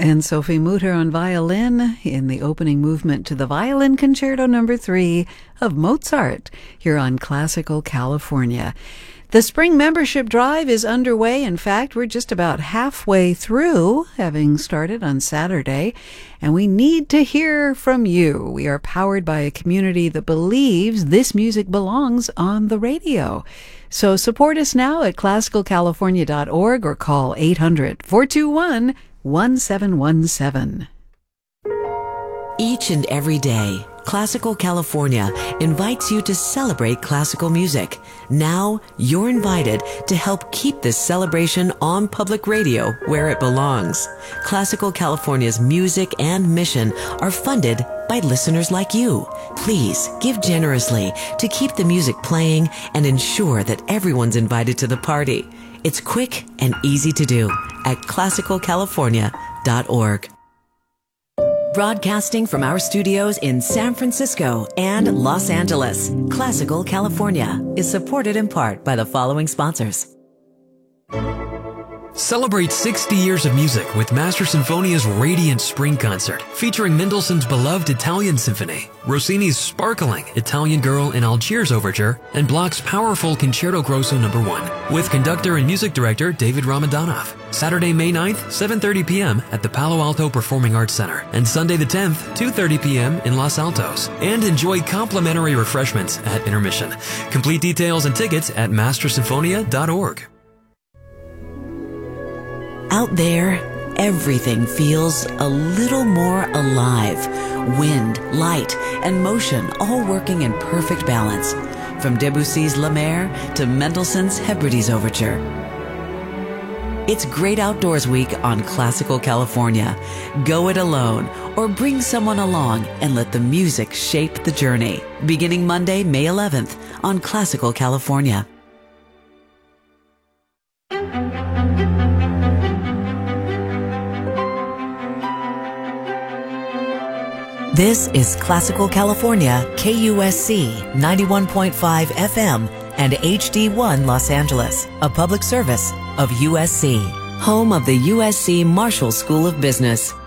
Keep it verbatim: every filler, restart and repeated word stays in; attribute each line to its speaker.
Speaker 1: and Sophie Mutter on violin in the opening movement to the Violin Concerto number three of Mozart here on Classical California. The spring membership drive is underway. In fact, we're just about halfway through, having started on Saturday, and we need to hear from you. We are powered by a community that believes this music belongs on the radio. So support us now at classical california dot org or call eight hundred, four two one, one seven one seven.
Speaker 2: Each and every day, Classical California invites you to celebrate classical music. Now, you're invited to help keep this celebration on public radio where it belongs. Classical California's music and mission are funded by listeners like you. Please give generously to keep the music playing and ensure that everyone's invited to the party. It's quick and easy to do at classical california dot org. Broadcasting from our studios in San Francisco and Los Angeles, Classical California is supported in part by the following sponsors.
Speaker 3: Celebrate sixty years of music with Master Sinfonia's Radiant Spring Concert, featuring Mendelssohn's beloved Italian Symphony, Rossini's sparkling Italian Girl in Algiers Overture, and Bloch's powerful Concerto Grosso number one, with conductor and music director David Ramadanov. Saturday, May ninth, seven thirty p.m. at the Palo Alto Performing Arts Center, and Sunday the tenth, two thirty p.m. in Los Altos. And enjoy complimentary refreshments at intermission. Complete details and tickets at master sinfonia dot org.
Speaker 2: Out there, everything feels a little more alive. Wind, light, and motion all working in perfect balance. From Debussy's La Mer to Mendelssohn's Hebrides Overture. It's Great Outdoors Week on Classical California. Go it alone or bring someone along and let the music shape the journey. Beginning Monday, May eleventh on Classical California. This is Classical California, K U S C ninety-one point five F M and H D one Los Angeles, a public service of U S C, home of the U S C Marshall School of Business.